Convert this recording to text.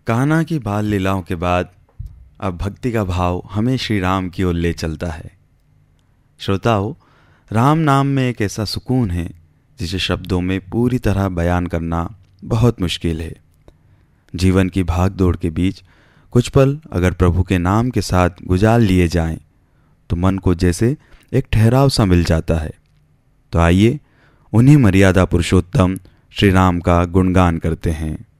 कान्हा की बाल लीलाओं के बाद अब भक्ति का भाव हमें श्री राम की ओर ले चलता है। श्रोताओं, राम नाम में एक ऐसा सुकून है जिसे शब्दों में पूरी तरह बयान करना बहुत मुश्किल है। जीवन की भाग दौड़ के बीच कुछ पल अगर प्रभु के नाम के साथ गुजार लिए जाएं, तो मन को जैसे एक ठहराव सा मिल जाता है। तो आइए उन्हीं मर्यादा पुरुषोत्तम श्री राम का गुणगान करते हैं।